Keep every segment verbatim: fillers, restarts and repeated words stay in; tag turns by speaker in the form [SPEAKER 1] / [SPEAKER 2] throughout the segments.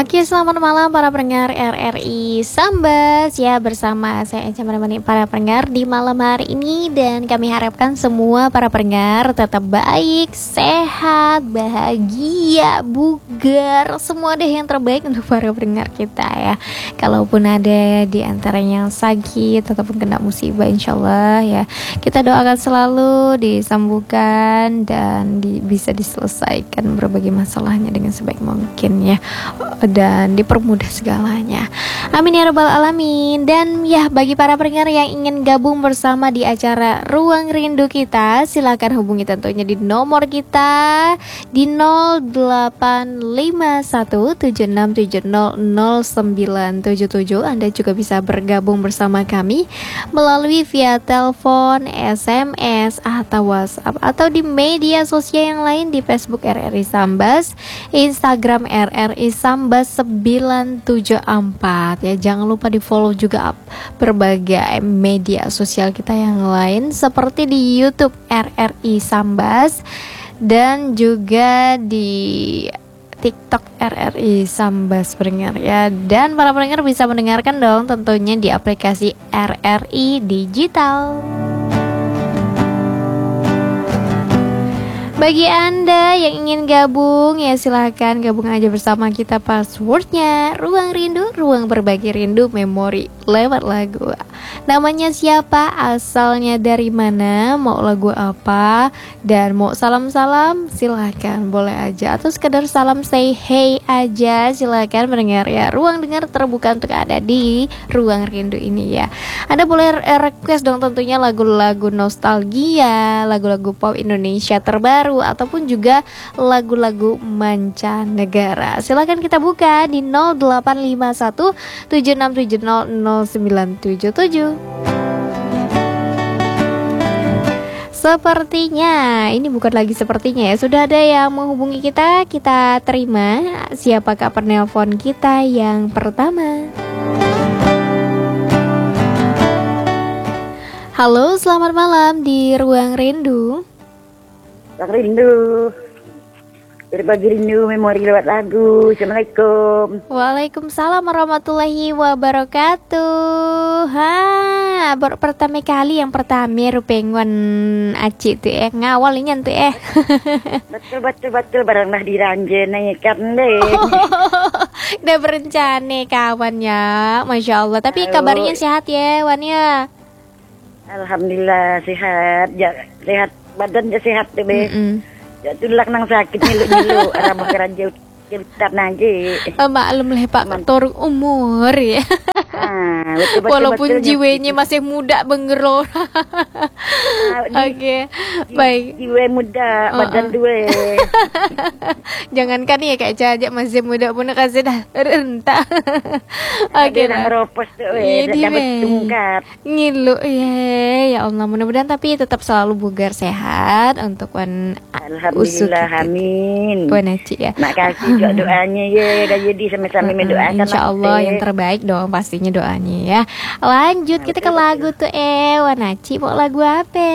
[SPEAKER 1] Oke, selamat malam para pendengar R R I Sambas ya, bersama saya Eca menemani para pendengar di malam hari ini. Dan kami harapkan semua para pendengar tetap baik, sehat, bahagia, bugar, semua deh yang terbaik untuk para pendengar kita ya. Kalaupun ada di antaranya yang sakit ataupun kena musibah, insya Allah ya, kita doakan selalu disembuhkan dan di, bisa diselesaikan berbagai masalahnya dengan sebaik mungkin ya, dan dipermudah segalanya. Amin ya rabbal alamin. Dan ya, bagi para pendengar yang ingin gabung bersama di acara Ruang Rindu kita, silakan hubungi tentunya di nomor kita di nol delapan lima satu tujuh enam tujuh nol nol sembilan tujuh tujuh. Anda juga bisa bergabung bersama kami melalui via telepon, S M S atau WhatsApp, atau di media sosial yang lain di Facebook R R I Sambas, Instagram R R I Sambas sembilan tujuh empat ya. Jangan lupa di follow juga berbagai media sosial kita yang lain seperti di YouTube R R I Sambas dan juga di TikTok R R I Sambas pendengar ya. Dan para pendengar bisa mendengarkan dong tentunya di aplikasi R R I Digital. Bagi Anda yang ingin gabung ya, silahkan gabung aja bersama kita. Passwordnya Ruang Rindu, ruang berbagi rindu memori lewat lagu. Namanya siapa, asalnya dari mana, mau lagu apa, dan mau salam-salam silahkan boleh aja, atau sekedar salam say hey aja silahkan mendengar ya. Ruang dengar terbuka untuk ada di Ruang Rindu ini ya. Anda boleh request dong tentunya lagu-lagu nostalgia, lagu-lagu pop Indonesia terbaru, ataupun juga lagu-lagu mancanegara. Silakan kita buka di nol delapan lima satu tujuh enam tujuh nol nol sembilan tujuh tujuh. Sepertinya ini bukan lagi sepertinya ya, sudah ada yang menghubungi kita. Kita terima. Siapakah penelpon kita yang pertama? Halo, selamat malam di Ruang Rindu.
[SPEAKER 2] Ruang Rindu, berbagi rindu memori lewat lagu. Assalamualaikum.
[SPEAKER 1] Waalaikumsalam warahmatullahi wabarakatuh. Ha, baru pertama kali yang pertama rupengon aci tuh eh ngawal ini tuh eh.
[SPEAKER 2] betul betul betul barang dah diranjeni kan deh.
[SPEAKER 1] Udah berencana kawannya, masya Allah. Tapi
[SPEAKER 2] Halo.
[SPEAKER 1] Kabarnya sehat ya, Wan ya.
[SPEAKER 2] Alhamdulillah sehat, ya, sehat. Badan dia sehat deh, be.
[SPEAKER 1] Mm-mm.
[SPEAKER 2] Ya tulak nang sakit nilu-nilu arah kerja kita nanti.
[SPEAKER 1] Oh, maklum lah Pak, torung umur ya.
[SPEAKER 2] Ah, betul, betul,
[SPEAKER 1] Walaupun
[SPEAKER 2] betul,
[SPEAKER 1] jiwanya masih muda bengerol.
[SPEAKER 2] Ah,
[SPEAKER 1] Oke, okay. Baik.
[SPEAKER 2] Jiwa muda,
[SPEAKER 1] Uh-uh.
[SPEAKER 2] badan dua.
[SPEAKER 1] Jangankan ya kayak Caca masih muda pun kasih dah rentah. Oke
[SPEAKER 2] lah. Ropos tuh, we, dapat tungkat.
[SPEAKER 1] Ngilu ya, ya Allah, mudah-mudahan tapi tetap selalu bugar sehat untuk wan.
[SPEAKER 2] Alhamdulillah, amin.
[SPEAKER 1] Wan Aci ya.
[SPEAKER 2] Makasih juga doanya ya, jadi sama-sama mendoakan.
[SPEAKER 1] Insya Allah yang terbaik dong pastinya doanya ya. Lanjut kita ke lagu tuh eh Wan Aci, mau lagu apa?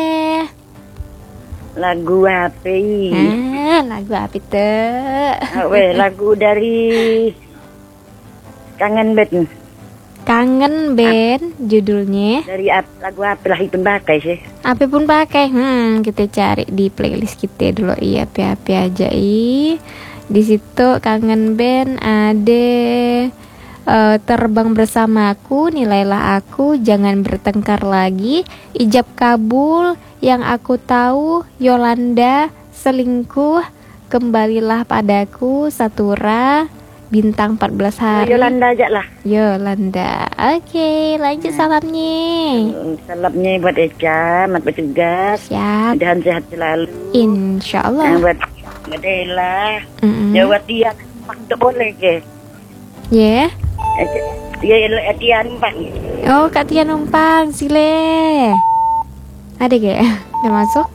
[SPEAKER 2] Lagu apa?
[SPEAKER 1] Ah, lagu apa tuh?
[SPEAKER 2] Oh, weh, lagu dari Kangen Band.
[SPEAKER 1] Kangen Band judulnya.
[SPEAKER 2] Dari ap, lagu apa lah itu pakai sih?
[SPEAKER 1] Apa pun pakai. Hmm, kita cari di playlist kita dulu. Iya, apa-apa aja ih. Di situ Kangen Band ada uh, Terbang Bersamaku, Nilailah Aku, Jangan Bertengkar Lagi, Ijab Kabul, Yang Aku Tahu, Yolanda, Selingkuh, Kembalilah Padaku, Satura, Bintang empat belas Hari.
[SPEAKER 2] Yolanda aja lah.
[SPEAKER 1] Yolanda. Oke, lanjut salamnya.
[SPEAKER 2] Salamnya buat Eca, buat petugas.
[SPEAKER 1] Siap.
[SPEAKER 2] Mudahan sehat selalu.
[SPEAKER 1] Insya Allah.
[SPEAKER 2] Nah, buat Madela.
[SPEAKER 1] Mm-mm.
[SPEAKER 2] Jawab dia, tak boleh ke?
[SPEAKER 1] Ya.
[SPEAKER 2] Dia ya dia numpang.
[SPEAKER 1] Oh, Kak Tia numpang, sile. Ada gak? Udah masuk?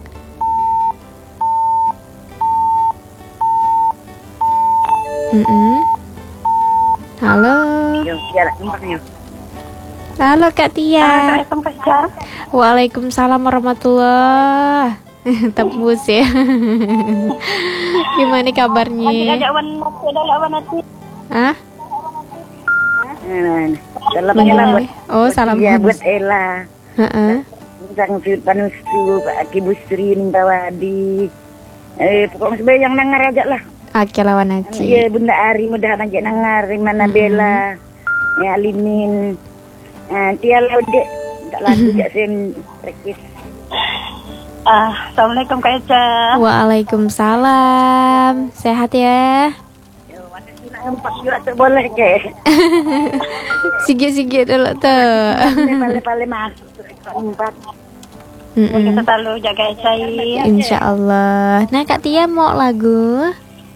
[SPEAKER 1] Mm-mm. Halo.
[SPEAKER 2] Yo, dia numpang yo.
[SPEAKER 1] Halo Kak Tia.
[SPEAKER 2] Assalamualaikum.
[SPEAKER 1] Waalaikumsalam warahmatullah. Tembus ya. Gimana kabarnya?
[SPEAKER 2] Ada lawan ada lawan nanti.
[SPEAKER 1] Hah?
[SPEAKER 2] Nah, salam
[SPEAKER 1] Mana?
[SPEAKER 2] Ella buat
[SPEAKER 1] Oh, salam
[SPEAKER 2] ya
[SPEAKER 1] bonus.
[SPEAKER 2] buat Ella.
[SPEAKER 1] Heeh.
[SPEAKER 2] Sang Sud Panusu, Pak Aki Busri Nintawadi. Eh, pokoknya sebagai yang nangar aja lah.
[SPEAKER 1] Oke lawan Aci.
[SPEAKER 2] Iya, Bunda Ari mudah aja nangar, mana Bella, ya Alimin. Nah, tiada udah tak lagu jak sen praktis.
[SPEAKER 3] Ah, Assalamualaikum Kak Eca.
[SPEAKER 1] Waalaikumsalam. Sehat ya?
[SPEAKER 2] Yo, mana sih nak empat juga tak boleh ke?
[SPEAKER 1] Sikit-sikit dulu tuh.
[SPEAKER 2] Pale-pale masuk tu empat.
[SPEAKER 1] Mm-mm.
[SPEAKER 3] Kita selalu jaga Eca.
[SPEAKER 1] Insya Allah. Nah Kak Tia mau lagu?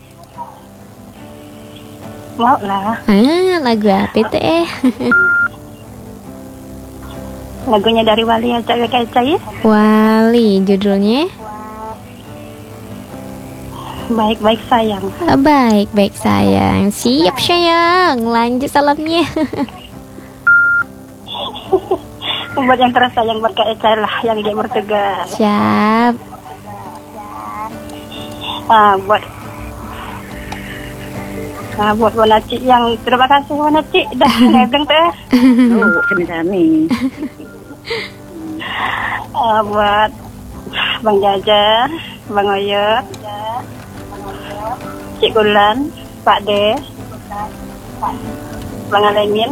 [SPEAKER 3] Mau lah.
[SPEAKER 1] Ah, lagu apa itu eh?
[SPEAKER 3] Lagunya dari Wali aja Kak Eca ya.
[SPEAKER 1] Wali judulnya?
[SPEAKER 3] Baik-baik sayang.
[SPEAKER 1] Ah, Baik, baik sayang. Siap sayang. Lanjut salamnya.
[SPEAKER 3] Buat yang tersayang buat Kak Eca lah yang dia bertugas.
[SPEAKER 1] Siap.
[SPEAKER 3] Ah, buat Ah, buat Wanaci yang terima kasih Wanaci dah nebeng teh.
[SPEAKER 2] Oh, kami-kami.
[SPEAKER 3] Ah, buat Bang Jaja, Bang Oyot, Cik Gulan, Pak De, Bang Alemin,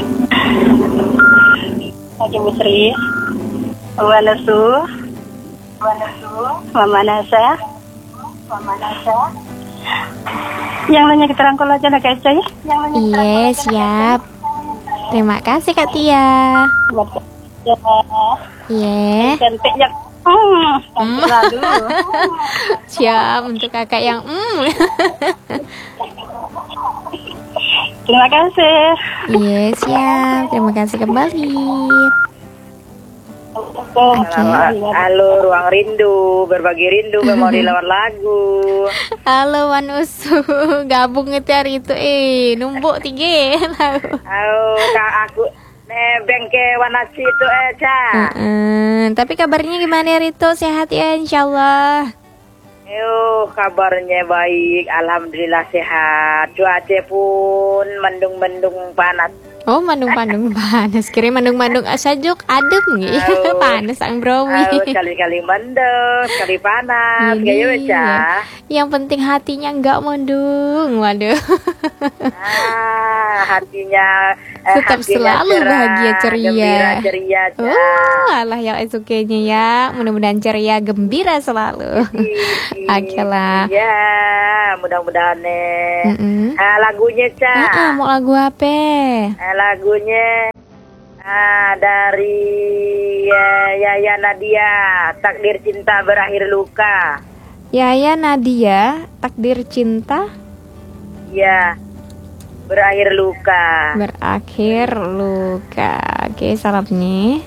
[SPEAKER 3] Haji Musri, Wan Nesu, Mama Nasa, Mama Nasa. Yang lainnya kita rangkul aja lah Kak Eca ya. Yang lainnya kita
[SPEAKER 1] Iya,
[SPEAKER 3] rangkul aja.
[SPEAKER 1] siap. Terima kasih Kak Tia.
[SPEAKER 3] Buat Kak Eca.
[SPEAKER 1] Iya.
[SPEAKER 3] Cantik yang hmm, cantik lalu.
[SPEAKER 1] Siap untuk kakak yang mm.
[SPEAKER 3] Terima kasih.
[SPEAKER 1] Iya, siap. Terima kasih kembali.
[SPEAKER 3] Oke.
[SPEAKER 2] Halo, ruang rindu, berbagi rindu, memori lewat lagu.
[SPEAKER 1] Halo Wan Usu, gabung itu hari itu eh numbuk tiga.
[SPEAKER 2] Halo, kak aku nebeng ke Wanaci itu eh, Ca.
[SPEAKER 1] Heeh, tapi kabarnya gimana Rito? Sehat ya insyaallah.
[SPEAKER 2] Yuh, kabarnya baik, alhamdulillah sehat. Cuaca pun mendung-mendung panas.
[SPEAKER 1] Oh, mandung-mandung panas. Kira mandung-mandung sajuk adem nih.
[SPEAKER 2] Oh.
[SPEAKER 1] Panas ang
[SPEAKER 2] Halo,
[SPEAKER 1] browi.
[SPEAKER 2] sekali-kali mendung, sekali panas, kayak
[SPEAKER 1] Iya.
[SPEAKER 2] Ca.
[SPEAKER 1] Yang penting hatinya enggak mendung. Waduh.
[SPEAKER 2] Ah, hatinya eh,
[SPEAKER 1] Tetap
[SPEAKER 2] hatinya
[SPEAKER 1] selalu
[SPEAKER 2] cerah,
[SPEAKER 1] bahagia, ceria.
[SPEAKER 2] gembira, ceria, Ca.
[SPEAKER 1] Oh, alah yang esoknya ya. Mudah-mudahan ceria, gembira selalu. Oke lah.
[SPEAKER 2] Ya, mudah-mudahan nih.
[SPEAKER 1] Mm-mm.
[SPEAKER 2] Ah, lagunya Ca.
[SPEAKER 1] Ah, mau lagu apa?
[SPEAKER 2] Ah, lagunya ah, dari ya, Yaya Nadia, Takdir Cinta Berakhir Luka.
[SPEAKER 1] Yaya Nadia, Takdir Cinta
[SPEAKER 2] Ya, berakhir luka.
[SPEAKER 1] Berakhir Luka. Oke, salamnya.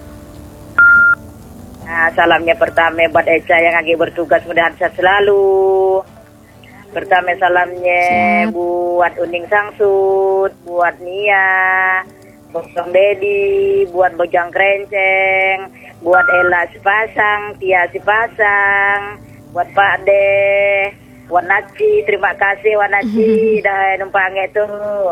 [SPEAKER 2] Nah, salamnya pertama buat Eca yang lagi bertugas, mudahan sehat selalu. Pertama salamnya
[SPEAKER 1] Siap.
[SPEAKER 2] buat Uning Sangsut, buat Nia, Bosong Dedi, buat Bojang Krenceng, buat Ella sepasang, Tia sepasang, buat Pak De, buat Naci, terima kasih Wan Naci dah numpang itu.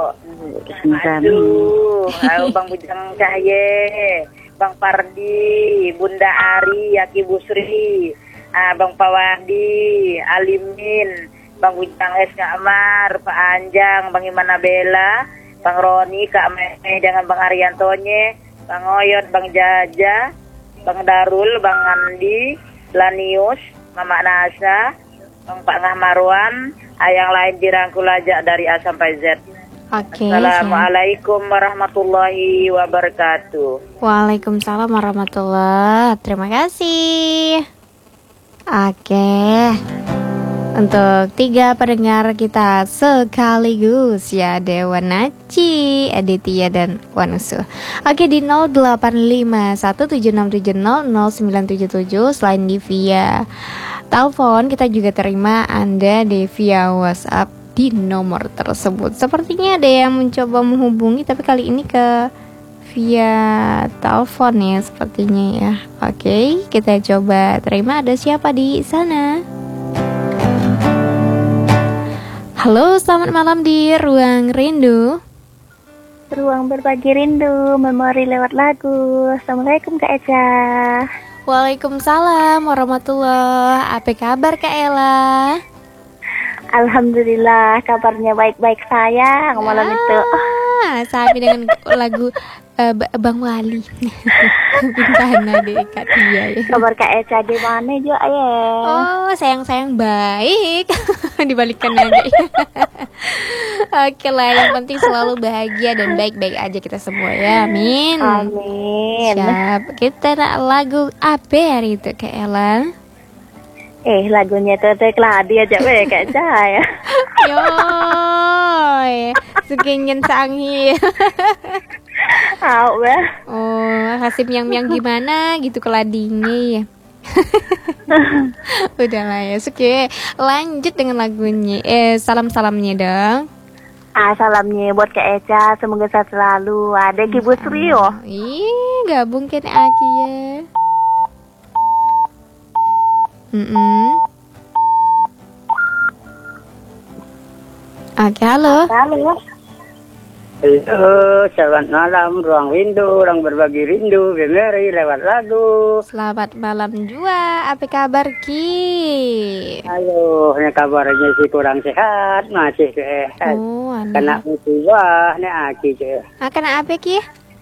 [SPEAKER 2] Aduh, ayo Bang Bujang Cahye, Bang Pardi, Bunda Ari, Yaki Busri, ah, Bang Pawadi, Alimin, Bang Bujang Es Kak Amar, Pak Anjang, Bang Imana Bella, Bang Roni, Kak Meme dengan Bang Ariantonye, Bang Oyot, Bang Jaja, Bang Darul, Bang Andi, Lanius, Mama Nasa, Bang Pak Ngah Marwan, ah, yang lain dirangkul aja dari A sampai Z.
[SPEAKER 1] Oke, siap.
[SPEAKER 2] Assalamualaikum warahmatullahi wabarakatuh.
[SPEAKER 1] Waalaikumsalam warahmatullahi. Terima kasih. Oke. Untuk tiga pendengar kita sekaligus ya, Dewa Naci, Aditya dan Wanusu. Oke, di nol delapan lima satu tujuh enam tujuh nol nol sembilan tujuh tujuh. Selain di via telepon, kita juga terima Anda di via WhatsApp di nomor tersebut. Sepertinya ada yang mencoba menghubungi, tapi kali ini ke via telepon ya sepertinya ya. Oke, kita coba terima, ada siapa di sana? Halo, selamat malam di Ruang Rindu.
[SPEAKER 3] Ruang berbagi rindu, memori lewat lagu. Assalamualaikum Kak Eca.
[SPEAKER 1] Waalaikumsalam warahmatullah. Apa kabar Kak Ella?
[SPEAKER 3] Alhamdulillah kabarnya baik-baik sayang malam itu.
[SPEAKER 1] Ah, sama dengan lagu uh, Bang Wali. Bintana deh Kak Tia ya.
[SPEAKER 3] Kabar Kak Eca di mana juga ya?
[SPEAKER 1] Oh, sayang-sayang baik. Dibalikkan aja. Oke lah, yang penting selalu bahagia dan baik-baik aja kita semua ya. Amin.
[SPEAKER 3] Amin.
[SPEAKER 1] Siap. Kita nak lagu apa hari itu Kak Ella?
[SPEAKER 3] Eh lagunya tuh tuh keladi aja weh Kak Eca ya.
[SPEAKER 1] Yoy, segengin sangi.
[SPEAKER 3] Au weh.
[SPEAKER 1] Oh, kasih miang-miang gimana gitu keladinya ya. Udahlah ya, oke. Lanjut dengan lagunya. Eh, salam-salamnya dong.
[SPEAKER 3] Ah, salamnya buat Kak Eca, semoga sehat selalu. Ada Ki Bu Sri yo.
[SPEAKER 1] Ih, gabung kan Aki ya. Mm-mm. Oke, halo.
[SPEAKER 3] Halo.
[SPEAKER 4] Halo, selamat malam, ruang rindu, ruang berbagi rindu, memori lewat lagu.
[SPEAKER 1] Selamat malam juga, apa kabar Ki?
[SPEAKER 4] Halo, ini kabarnya sih kurang sehat, masih sehat.
[SPEAKER 1] Oh,
[SPEAKER 4] Kena musibah, ini aki je.
[SPEAKER 1] Ah, kena apa Ki?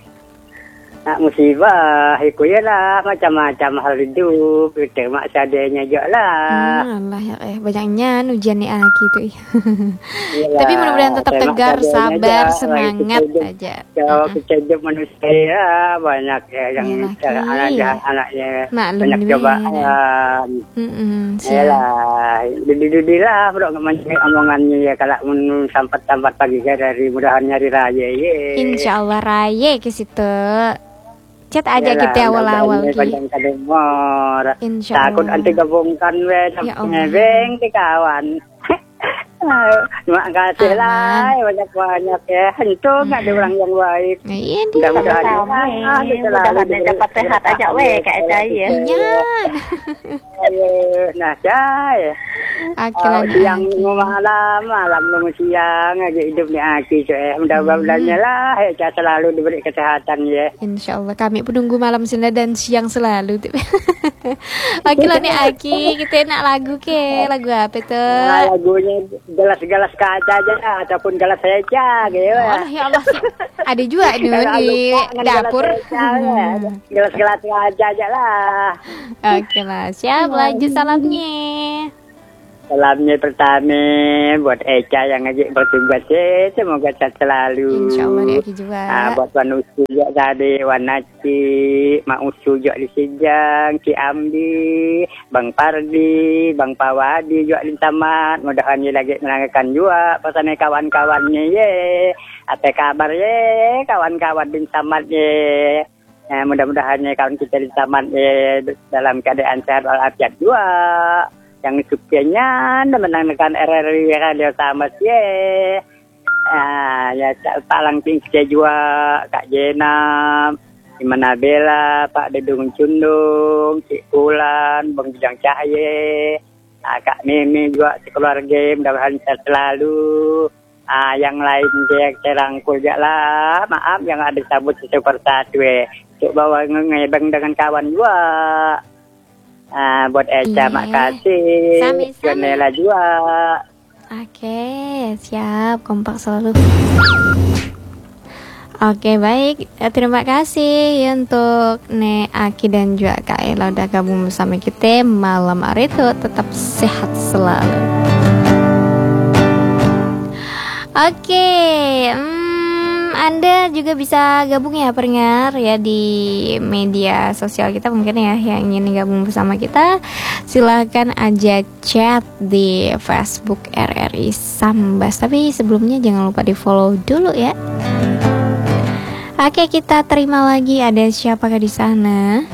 [SPEAKER 4] Nak musibah, iku ya lah, macam-macam hal hidup, itu mak sadenya je lah.
[SPEAKER 1] Hmm, Allah ya, eh banyaknya ujian nih Aki tuh.
[SPEAKER 4] Yalah,
[SPEAKER 1] Tapi mudah-mudahan tetap
[SPEAKER 4] saya mak
[SPEAKER 1] tegar,
[SPEAKER 4] sadenya
[SPEAKER 1] sabar,
[SPEAKER 4] aja,
[SPEAKER 1] semangat
[SPEAKER 4] orang kita
[SPEAKER 1] aja.
[SPEAKER 4] hidup- Kalau kita hidup manusia banyak ya yang
[SPEAKER 1] Iyalah,
[SPEAKER 4] cara
[SPEAKER 1] Ki.
[SPEAKER 4] anak anaknya
[SPEAKER 1] Maklum
[SPEAKER 4] banyak
[SPEAKER 1] dulu
[SPEAKER 4] cobaan.
[SPEAKER 1] Mm-mm, siap.
[SPEAKER 4] Yalah, didi-didi lah, bro, ngomongin omongannya ya kalau mun sampat-sampat pagi dari mudahan nyari raya ye.
[SPEAKER 1] Insya Allah raya ke situ. Chat aja
[SPEAKER 4] Yalah,
[SPEAKER 1] kita awal-awal
[SPEAKER 4] mudah-mudahan
[SPEAKER 1] Ki.
[SPEAKER 4] panjang kademor.
[SPEAKER 1] Insya
[SPEAKER 4] Takut
[SPEAKER 1] Allah.
[SPEAKER 4] anti gabungkan we
[SPEAKER 1] Ya
[SPEAKER 4] sampai
[SPEAKER 1] Allah.
[SPEAKER 4] nebeng ke kawan. Terima kasih lah, banyak-banyak ya. Itu nggak ada orang yang baik.
[SPEAKER 1] Nah, iya dia.
[SPEAKER 4] Mudah-mudahan
[SPEAKER 3] Sama-sama,
[SPEAKER 4] ah,
[SPEAKER 3] eh.
[SPEAKER 4] kita
[SPEAKER 3] Mudahan
[SPEAKER 4] selalu
[SPEAKER 3] dia
[SPEAKER 4] diberi
[SPEAKER 3] cepat sehat aja, weh, Kak Eca, ya.
[SPEAKER 1] Iya.
[SPEAKER 4] Ayo, nah, cai.
[SPEAKER 1] Akhirnya
[SPEAKER 4] Oh, siang malam, malam nunggu siang aja hidup ni aki eh. Mudah-mudahan lah, eh, Cak selalu diberi kesehatan ya.
[SPEAKER 1] Insya Allah kami penunggu malam sinar dan siang selalu. Oke lah nih Aki, kita nak lagu ke lagu apa tuh?
[SPEAKER 4] Nah, lagunya gelas-gelas kaca aja ataupun gelas seca gitu ya.
[SPEAKER 1] Oh ya Allah, ada juga nih
[SPEAKER 4] Kalau
[SPEAKER 1] di
[SPEAKER 4] lupa dengan
[SPEAKER 1] dapur.
[SPEAKER 4] gelas seca, ya. Gelas-gelas kaca aja lah.
[SPEAKER 1] Oke lah, siap lanjut salamnya.
[SPEAKER 4] Salamnya pertama buat Eca yang ngajak bertugas ya, semoga sehat selalu.
[SPEAKER 1] Insya Allah nih Aki juga.
[SPEAKER 4] Ah, buat Wan Usu juga tadi, Wan Naci, Mak Usu juga di Sijang, Ki Amdi, Bang Pardi, Bang Pawadi juga di Tamat. Mudahan dia lagi menangkan juga pesannya kawan-kawannya ye. Apa kabar ye, kawan-kawan di Tamat ye. Nah, mudah-mudahan ya kawan kita di Tamat ye dalam keadaan sehat walafiat juga. Yang sukanya menangkan R R I Radio Tamat ye. Ah, ya Palang Tinggi juga Kak Jenam, Imana Bella, Pak Dedung Cundung, Cik Kulan, Bang Bidang Cahye, ah, Kak Mimi juga sekeluarga, mudah-mudahan sehat selalu. Ah, yang lain dia serangkul juga lah, maaf yang ada sabut satu persatu eh. Coba bawa ngebeng dengan kawan juga. Ah, buat Eca,
[SPEAKER 1] Iya.
[SPEAKER 4] makasih.
[SPEAKER 1] Sami-sami.
[SPEAKER 4] Nela juga.
[SPEAKER 1] Oke, siap, kompak selalu. Oke, baik. Eh, Terima kasih ya untuk Ne Aki dan juga Kak Ella udah gabung bersama kita malam hari itu. Tetap sehat selalu. Oke, hmm, Anda juga bisa gabung ya pendengar ya di media sosial kita mungkin ya yang ingin gabung bersama kita. Silahkan aja chat di Facebook R R I Sambas. Tapi sebelumnya jangan lupa di follow dulu ya. Oke, kita terima lagi. Ada siapakah di sana?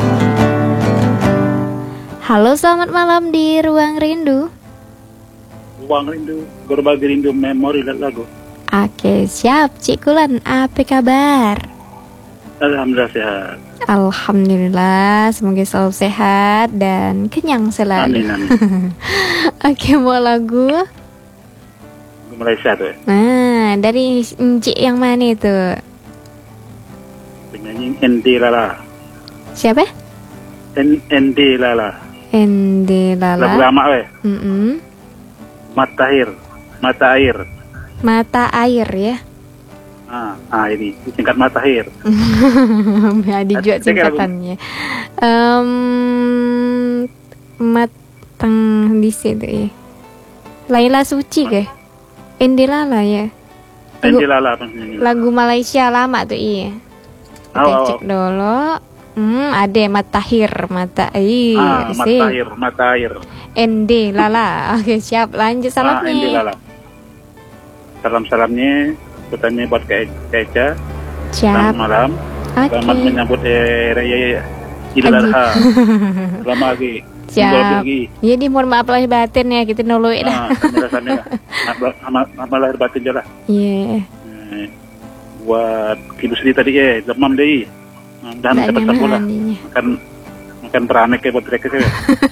[SPEAKER 1] Halo, selamat malam di Ruang Rindu.
[SPEAKER 5] Ruang rindu, berbagi rindu, memori dan lagu.
[SPEAKER 1] Oke, siap. Cik Kulan, apa kabar?
[SPEAKER 5] Alhamdulillah sehat.
[SPEAKER 1] Alhamdulillah, semoga selalu sehat dan kenyang selalu.
[SPEAKER 5] Amin, amin.
[SPEAKER 1] Oke, mau lagu?
[SPEAKER 5] Lagu Malaysia tuh.
[SPEAKER 1] Nah, dari Encik yang mana itu?
[SPEAKER 5] Penyanyi Endi Lala.
[SPEAKER 1] Siapa?
[SPEAKER 5] En Endi Lala.
[SPEAKER 1] Endi
[SPEAKER 5] Lagu
[SPEAKER 1] Lala.
[SPEAKER 5] lama weh.
[SPEAKER 1] Mm-mm.
[SPEAKER 5] Mata air. Mata air.
[SPEAKER 1] Mata air ya.
[SPEAKER 5] Ah, ah ini singkat mata air.
[SPEAKER 1] Ada juga singkatannya. Um, matang di situ ya. Laila Suci ke? Endi Lala ya.
[SPEAKER 5] Endi Lala penyanyi.
[SPEAKER 1] Lagu Malaysia lama tuh iya. Kita
[SPEAKER 5] Oh,
[SPEAKER 1] cek dulu. Hmm, ada mata air, mata air.
[SPEAKER 5] Ah, mata
[SPEAKER 1] Sih.
[SPEAKER 5] air, mata air.
[SPEAKER 1] Endi Lala. Oke, siap. Lanjut
[SPEAKER 5] Ah, Endi
[SPEAKER 1] salamnya.
[SPEAKER 5] Lala. Salam-salamnya bertanya buat Kak Eca.
[SPEAKER 1] Siap.
[SPEAKER 5] Selamat malam.
[SPEAKER 1] Oke.
[SPEAKER 5] Selamat menyambut eh, Raya Idul
[SPEAKER 1] Haji.
[SPEAKER 5] Adha. Selamat lagi.
[SPEAKER 1] Siap. Jadi mohon maaf lahir batin ya, kita noloi dah.
[SPEAKER 5] Nah, penjelasannya lah. Amal amal lahir batin je lah.
[SPEAKER 1] Iya.
[SPEAKER 5] Eh, buat Ibu Sri tadi eh, demam deh. Dan
[SPEAKER 1] Nggak
[SPEAKER 5] dapat
[SPEAKER 1] nyaman
[SPEAKER 5] sembuh lah.
[SPEAKER 1] hatinya.
[SPEAKER 5] Makan makan peranek ya buat mereka ke.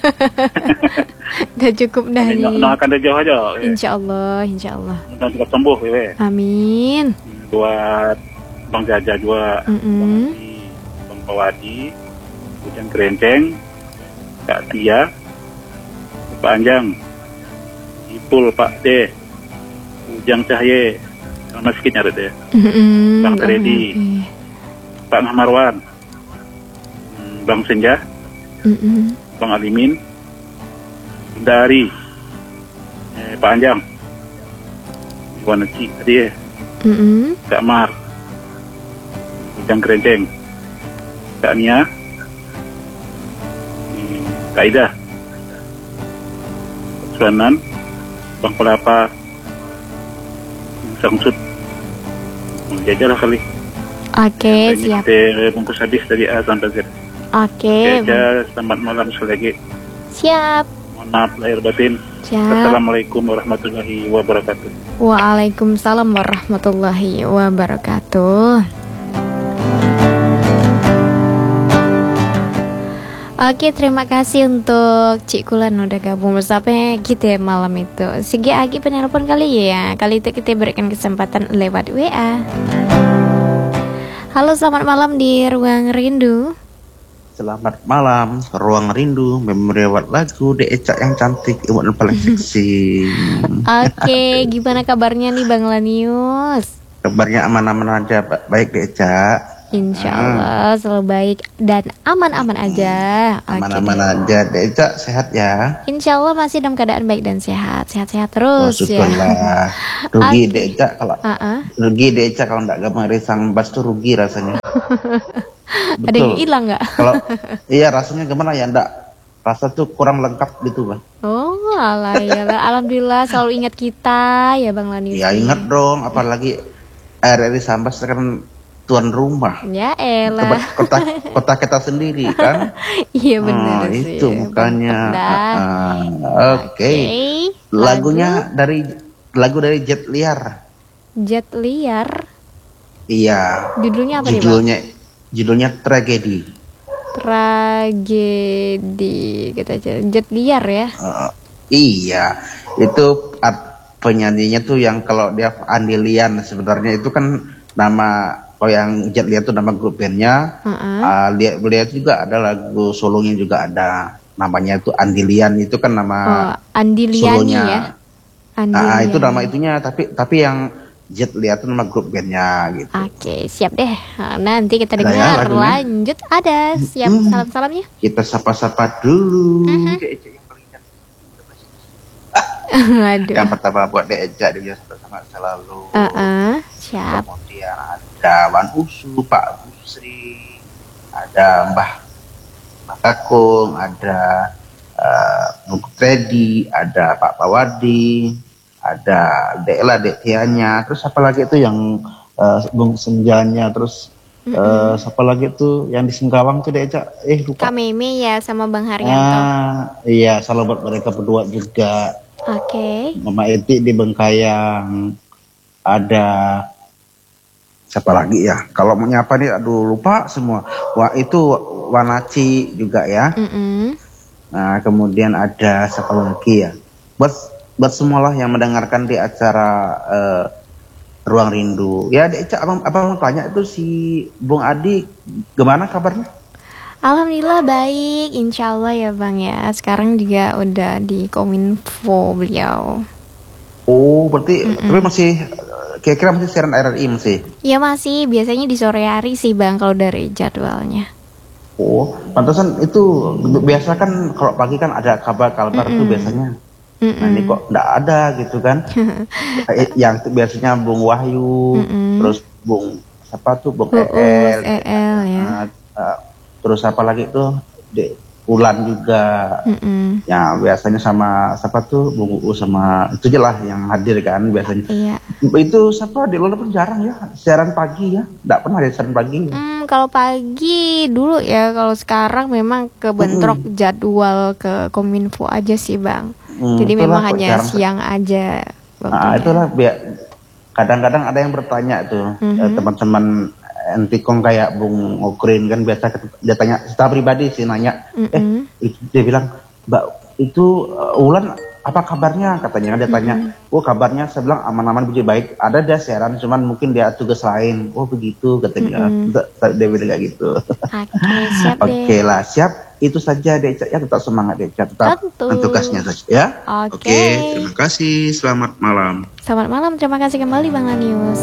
[SPEAKER 1] Udah cukup dah nih.
[SPEAKER 5] Doakan dia jauh aja. Eh.
[SPEAKER 1] Insya Allah, insya Allah.
[SPEAKER 5] Dan cepat sembuh ya.
[SPEAKER 1] Amin.
[SPEAKER 5] Buat Bang Jaja juga.
[SPEAKER 1] Mm-mm.
[SPEAKER 5] Bang Pawadi, Ujang Kerenceng, Kak Tia, Pak Anjang, Ipul, Pak D, Ujang Cahye, sama sikit nyari deh,
[SPEAKER 1] Mm-mm.
[SPEAKER 5] Bang Teredi,
[SPEAKER 1] Oke.
[SPEAKER 5] Pak Marwan, hmm, Bang Senja,
[SPEAKER 1] Mm-mm.
[SPEAKER 5] Bang Alimin, Bunda Ari, eh, Pak Anjang, Iwan Eci, tadi eh,
[SPEAKER 1] Mm-mm.
[SPEAKER 5] Kak Mar, Ujang Kerenceng, Kak Nia, Kak Ida, Suanan, Bang Pelapa, Sangsut, Jajalah kali.
[SPEAKER 1] Oke, siap.
[SPEAKER 5] Kita bungkus habis dari A sampai Z.
[SPEAKER 1] Oke,
[SPEAKER 5] Jaja, selamat malam sekali lagi.
[SPEAKER 1] siap.
[SPEAKER 5] Mohon maaf lahir batin.
[SPEAKER 1] Siap.
[SPEAKER 5] Assalamualaikum warahmatullahi wabarakatuh.
[SPEAKER 1] Waalaikumsalam warahmatullahi wabarakatuh. Oke, terima kasih untuk Cik Kulan udah gabung bersama kita malam itu. Segi Agi penelpon kali ya. Kali itu kita berikan kesempatan lewat W A. Halo, selamat malam di Ruang Rindu.
[SPEAKER 6] Selamat malam, Ruang Rindu, memorial lagu De Eca yang cantik, imut paling seksi.
[SPEAKER 1] Oke, gimana kabarnya nih Bang Lanius?
[SPEAKER 6] Kabarnya aman-aman aja, Ba- baik De Eca.
[SPEAKER 1] Insya Allah selalu baik dan aman-aman aja. Oke.
[SPEAKER 6] Aman-aman aja, De Eca sehat ya.
[SPEAKER 1] Insya Allah masih dalam keadaan baik dan sehat, sehat-sehat
[SPEAKER 6] Oh,
[SPEAKER 1] terus ya.
[SPEAKER 6] syukurlah. Rugi
[SPEAKER 1] Oke.
[SPEAKER 6] De Eca kalau
[SPEAKER 1] Uh-uh.
[SPEAKER 6] rugi De Eca kalau nggak gabung Risang Bas tuh rugi rasanya.
[SPEAKER 1] Ada yang hilang nggak?
[SPEAKER 6] Kalau iya rasanya gimana ya, ndak rasa tuh kurang lengkap gitu Bang.
[SPEAKER 1] Oh, alah ya lah. Alhamdulillah selalu ingat kita ya Bang Lanius.
[SPEAKER 6] Ya ingat dong, apalagi R R I Sambas kan tuan rumah.
[SPEAKER 1] Ya elah.
[SPEAKER 6] Kota, kota kita sendiri kan.
[SPEAKER 1] Iya benar
[SPEAKER 6] Ah,
[SPEAKER 1] sih.
[SPEAKER 6] itu makanya.
[SPEAKER 1] Dah.
[SPEAKER 6] Ah, Oke.
[SPEAKER 1] Oke.
[SPEAKER 6] Lagunya dari lagu dari Jet Liar.
[SPEAKER 1] Jet Liar.
[SPEAKER 6] Iya.
[SPEAKER 1] Judulnya apa nih Bang?
[SPEAKER 6] Judulnya judulnya Tragedi.
[SPEAKER 1] Tragedi kita aja. Jet Liar ya.
[SPEAKER 6] Ah, iya. Itu art- penyanyinya tuh yang kalau dia Andilian sebenarnya itu kan nama, kalau yang Jet Liar itu nama grup bandnya.
[SPEAKER 1] Uh-uh.
[SPEAKER 6] Ah, dia beliau juga ada lagu solonya juga ada. Namanya itu Andilian, itu kan nama
[SPEAKER 1] Oh, Andiliani
[SPEAKER 6] solonya.
[SPEAKER 1] ya.
[SPEAKER 6] Nah,
[SPEAKER 1] Andiliani.
[SPEAKER 6] itu nama itunya, tapi tapi yang Jet Liar itu nama grup bandnya gitu.
[SPEAKER 1] Oke, siap deh. Nah, nanti kita
[SPEAKER 6] Ada ya
[SPEAKER 1] dengar.
[SPEAKER 6] lagunya?
[SPEAKER 1] Lanjut ada. Siap
[SPEAKER 6] Mm.
[SPEAKER 1] salam-salamnya.
[SPEAKER 6] Kita sapa-sapa dulu.
[SPEAKER 1] Mhm.
[SPEAKER 6] Dek Eca yang paling cantik.
[SPEAKER 1] Aduh.
[SPEAKER 6] Yang pertama buat Dek Eca, dia sama selalu.
[SPEAKER 1] Uh-uh. Siap.
[SPEAKER 6] Kemudian ada Wan Usu, Pak Busri, ada Mbah Mbah Kakung, ada uh, Bung Teddy, ada Pak Pawadi, ada Dek Ela, Dek Tianya, terus apa lagi itu yang uh, Bung Senjanya, terus uh, siapa lagi itu yang di Singkawang tuh Dek Eca, eh lupa.
[SPEAKER 1] Kak Meme ya sama Bang Haryanto.
[SPEAKER 6] Ah, iya, salam buat mereka berdua juga.
[SPEAKER 1] Oke.
[SPEAKER 6] Mama Eti di Bengkayang, ada siapa lagi ya? Kalau mau nyapa nih, aduh lupa semua. Wah itu Wanaci juga ya.
[SPEAKER 1] Mm-mm.
[SPEAKER 6] Nah kemudian ada siapa lagi ya? Buat buat semualah yang mendengarkan di acara uh, Ruang Rindu. Ya, Deca, abang, abang mau tanya itu si Bung Adi gimana kabarnya?
[SPEAKER 1] Alhamdulillah baik, insya Allah ya Bang ya. Sekarang juga udah di Kominfo beliau.
[SPEAKER 6] Oh, berarti tapi masih kira-kira masih siaran R R I masih?
[SPEAKER 1] Ya masih, biasanya di sore hari sih Bang kalau dari jadwalnya.
[SPEAKER 6] Oh, pantasan itu biasa kan kalau pagi kan ada kabar-kabar tuh biasanya. Mm-mm. Nah ini kok enggak ada gitu kan. Yang biasanya Bung Wahyu, Mm-mm. terus Bung siapa tuh Bung
[SPEAKER 1] Uus,
[SPEAKER 6] E L,
[SPEAKER 1] E L ya.
[SPEAKER 6] Uh, uh, terus apa lagi tuh Dek Ulan juga. Mm-mm. Ya biasanya sama siapa tuh Bung Uus sama itu aja lah yang hadir kan biasanya.
[SPEAKER 1] Iya.
[SPEAKER 6] Itu siapa di luar pun jarang ya siaran pagi ya, enggak pernah ada siaran pagi. Ya.
[SPEAKER 1] Hmm, kalau pagi dulu ya, kalau sekarang memang kebentrok mm-hmm. jadwal ke Kominfo aja sih Bang. Hmm, jadi memang hanya jarang. Siang aja.
[SPEAKER 6] Nah, itulah biar kadang-kadang ada yang bertanya tuh mm-hmm. eh, teman-teman Entikong kayak Bung Okrin kan biasa dia tanya secara pribadi sih nanya mm-hmm. eh itu, dia bilang Mbak itu uh, Ulan apa kabarnya katanya dia tanya mm-hmm. oh kabarnya saya bilang aman-aman puji baik ada dia siaran cuman mungkin dia tugas lain oh begitu katanya mm-hmm. dia bilang kayak gitu.
[SPEAKER 1] Oke siap deh.
[SPEAKER 6] Oke lah siap. Itu saja Deca ya, tetap semangat Deca, tetap tugasnya saja ya.
[SPEAKER 1] Oke.
[SPEAKER 6] Oke, terima kasih. Selamat malam.
[SPEAKER 1] Selamat malam, terima kasih kembali Bang Lanius.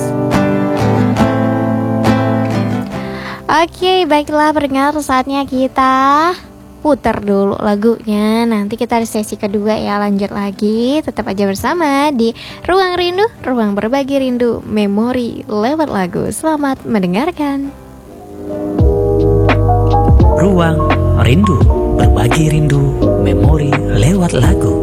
[SPEAKER 1] Oke, baiklah pendengar, saatnya kita putar dulu lagunya. Nanti kita di sesi kedua ya, lanjut lagi. Tetap aja bersama di Ruang Rindu, ruang berbagi rindu, memori lewat lagu. Selamat mendengarkan.
[SPEAKER 7] Ruang Rindu, berbagi rindu, memori lewat lagu.